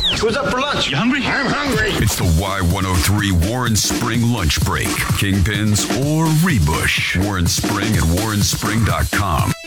Who's up for lunch? You hungry? I'm hungry. It's the Y103 Warren Spring Lunch Break. Kingpins or Rebush. Warren Spring at warrenspring.com.